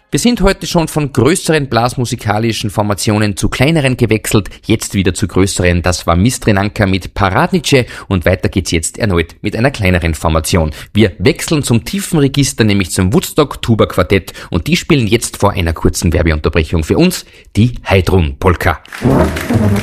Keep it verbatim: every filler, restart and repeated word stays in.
Wir sind heute schon von größeren blasmusikalischen Formationen zu kleineren gewechselt, jetzt wieder zu größeren. Das war Mistrinanka mit Paradnice und weiter geht's jetzt erneut mit einer kleineren Formation. Wir wechseln zum tiefen Register, nämlich zum Woodstock Tuba Quartett, und die spielen jetzt vor einer kurzen Werbeunterbrechung für uns die Heidrun Polka.